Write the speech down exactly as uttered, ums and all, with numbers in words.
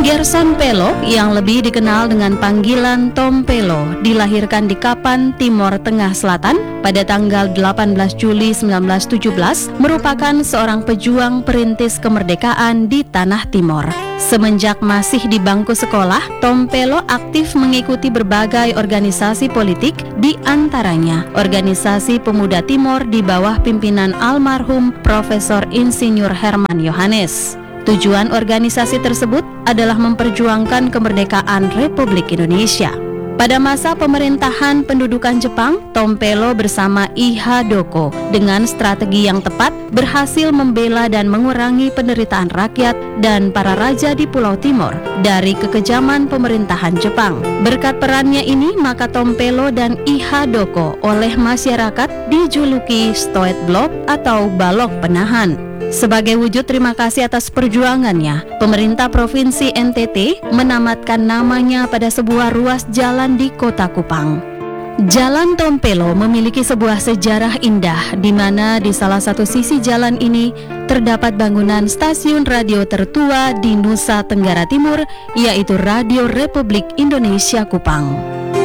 Gerson Pello yang lebih dikenal dengan panggilan Tom Pello dilahirkan di Kapan, Timor Tengah Selatan pada tanggal delapan belas Juli seribu sembilan ratus tujuh belas, merupakan seorang pejuang perintis kemerdekaan di Tanah Timor. Semenjak masih di bangku sekolah, Tom Pello aktif mengikuti berbagai organisasi politik, di antaranya Organisasi Pemuda Timor di bawah pimpinan almarhum Profesor Insinyur Herman Yohanes. Tujuan organisasi tersebut adalah memperjuangkan kemerdekaan Republik Indonesia. Pada masa pemerintahan pendudukan Jepang, Tom Pello bersama I Hadoko dengan strategi yang tepat berhasil membela dan mengurangi penderitaan rakyat dan para raja di Pulau Timor dari kekejaman pemerintahan Jepang. Berkat perannya ini, maka Tom Pello dan I Hadoko oleh masyarakat dijuluki Stoet Bloc atau Balok Penahan. Sebagai wujud terima kasih atas perjuangannya, pemerintah Provinsi N T T menamatkan namanya pada sebuah ruas jalan di Kota Kupang. Jalan Tom Pello memiliki sebuah sejarah indah, di mana di salah satu sisi jalan ini terdapat bangunan stasiun radio tertua di Nusa Tenggara Timur, yaitu Radio Republik Indonesia Kupang.